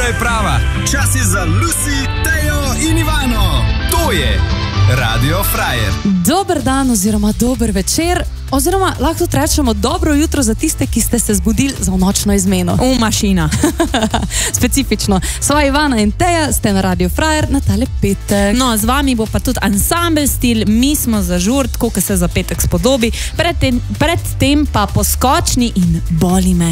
je prava. Čas je za Lucy, Tejo in Ivano. To je Radio Frajer. Dober dan oziroma dober večer, oziroma lahko tudi rečemo dobro jutro za tiste, ki ste se zbudili za nočno izmeno. Mašina. Specifično. Sva Ivana in Teja, ste na Radio Frajer na tale petek. No, z vami bo pa tudi ansambel stil, mi smo za žur, tako, kot se za petek spodobi, predtem pa poskočni in boli me.